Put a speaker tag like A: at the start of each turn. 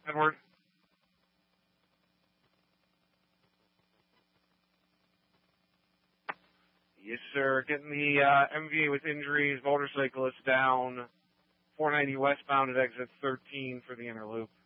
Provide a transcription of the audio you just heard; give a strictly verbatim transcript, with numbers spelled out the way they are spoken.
A: Edward. Yes, sir. Getting the uh, M V A with injuries, motorcyclist down, four ninety westbound at exit thirteen for the inner loop.